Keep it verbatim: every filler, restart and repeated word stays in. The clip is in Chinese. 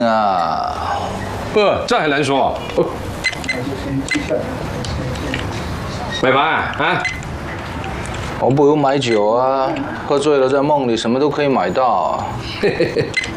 啊。 不，这很难说。哦、买房啊？啊？ 我不如买酒啊，喝醉了在梦里什么都可以买到、啊。